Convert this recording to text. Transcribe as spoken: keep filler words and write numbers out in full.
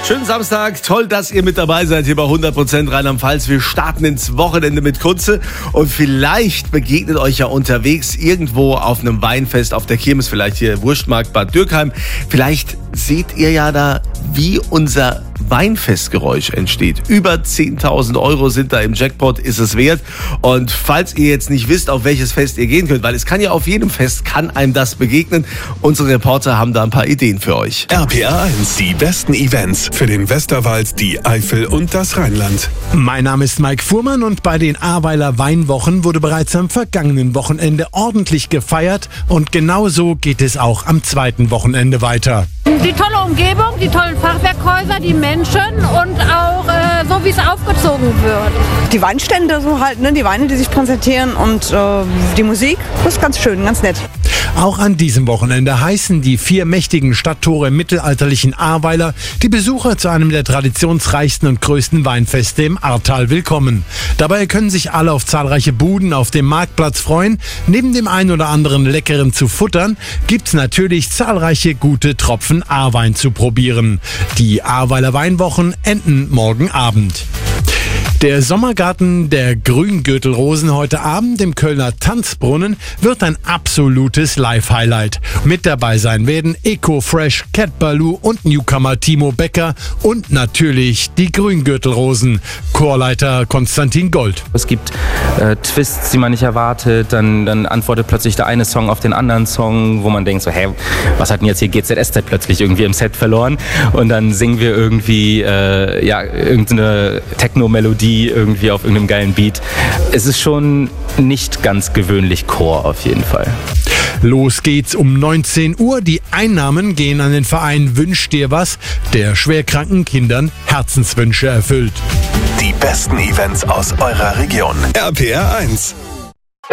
Schönen Samstag, toll, dass ihr mit dabei seid hier bei hundert Prozent Rheinland-Pfalz. Wir starten ins Wochenende mit Kunze und vielleicht begegnet euch ja unterwegs irgendwo auf einem Weinfest, auf der Kirmes, vielleicht hier Wurstmarkt Bad Dürkheim. Vielleicht seht ihr ja da, wie unser Weinfestgeräusch entsteht. Über zehntausend Euro sind da im Jackpot, ist es wert. Und falls ihr jetzt nicht wisst, auf welches Fest ihr gehen könnt, weil es kann ja auf jedem Fest, kann einem das begegnen. Unsere Reporter haben da ein paar Ideen für euch. R P R eins, die besten Events für den Westerwald, die Eifel und das Rheinland. Mein Name ist Mike Fuhrmann und bei den Ahrweiler Weinwochen wurde bereits am vergangenen Wochenende ordentlich gefeiert und genauso geht es auch am zweiten Wochenende weiter. Die tolle Umgebung, die tollen Fachwerkhäuser, die Menschen und auch äh, so, wie es aufgezogen wird. Die Weinstände so halt, ne, die Weine, die sich präsentieren und äh, die Musik, das ist ganz schön, ganz nett. Auch an diesem Wochenende heißen die vier mächtigen Stadttore im mittelalterlichen Ahrweiler die Besucher zu einem der traditionsreichsten und größten Weinfeste im Ahrtal willkommen. Dabei können sich alle auf zahlreiche Buden auf dem Marktplatz freuen. Neben dem ein oder anderen Leckeren zu futtern, gibt's natürlich zahlreiche gute Tropfen Ahrwein zu probieren. Die Ahrweiler Weinwochen enden morgen Abend. Der Sommergarten der Grüngürtelrosen heute Abend im Kölner Tanzbrunnen wird ein absolutes Live-Highlight. Mit dabei sein werden Eco-Fresh, Cat Baloo und Newcomer Timo Becker und natürlich die Grüngürtelrosen. Chorleiter Konstantin Gold. Es gibt äh, Twists, die man nicht erwartet, dann, dann antwortet plötzlich der eine Song auf den anderen Song, wo man denkt so, hä, was hat denn jetzt hier G Z S Z plötzlich irgendwie im Set verloren? Und dann singen wir irgendwie äh, ja, irgendeine Techno-Melodie irgendwie auf irgendeinem geilen Beat. Es ist schon nicht ganz gewöhnlich Chor auf jeden Fall. Los geht's um neunzehn Uhr. Die Einnahmen gehen an den Verein Wünsch dir was, der schwerkranken Kindern Herzenswünsche erfüllt. Die besten Events aus eurer Region. R P R eins.